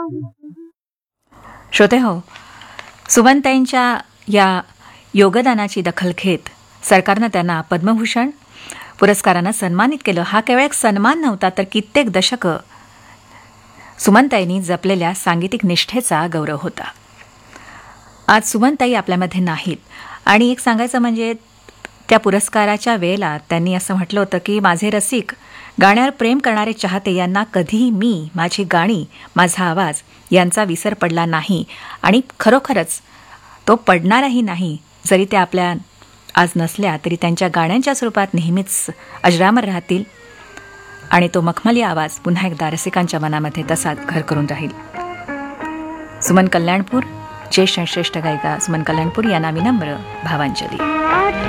श्रोते हो, सुमनताईंच्या या योगदानाची दखल घेत सरकारनं त्यांना पद्मभूषण पुरस्कारानं सन्मानित केलं. हा केवळ एक सन्मान नव्हता, तर कित्येक दशकं सुमनताईंनी जपलेल्या सांगीतिक निष्ठेचा गौरव होता. आज सुमनताई आपल्यामध्ये नाहीत आणि एक सांगायचं म्हणजे त्या पुरस्काराच्या वेळेला त्यांनी असं म्हटलं होतं की माझे रसिक, गाण्यावर प्रेम करणारे चाहते यांना कधीही मी, माझी गाणी, माझा आवाज यांचा विसर पडला नाही आणि खरोखरच तो पडणारही नाही. जरी त्या आपल्या आज नसल्या तरी त्यांच्या गाण्यांच्या स्वरूपात नेहमीच अजरामर राहतील आणि तो मखमली आवाज पुन्हा एकदा रसिकांच्या मनामध्ये तसाच घर करून राहील. सुमन कल्याणपूर, ज्येष्ठ आणि श्रेष्ठ गायिका सुमन कल्याणपूर यांना विनम्र भावांजली.